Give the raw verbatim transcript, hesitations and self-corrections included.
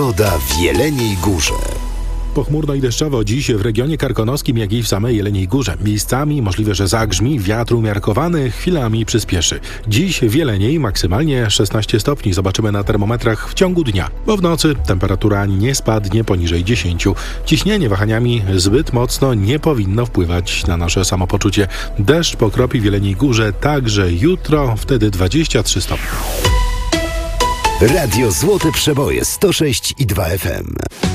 Pogoda w Jeleniej Górze. Pochmurno i deszczowo dziś w regionie karkonoskim, jak i w samej Jeleniej Górze. Miejscami możliwe, że zagrzmi, wiatr umiarkowany chwilami przyspieszy. Dziś w Jeleniej maksymalnie szesnaście stopni zobaczymy na termometrach w ciągu dnia, bo w nocy temperatura nie spadnie poniżej dziesięć. Ciśnienie wahaniami zbyt mocno nie powinno wpływać na nasze samopoczucie. Deszcz pokropi w Jeleniej Górze także jutro, wtedy dwadzieścia trzy stopnie. Radio Złote Przeboje sto sześć i dwa F M.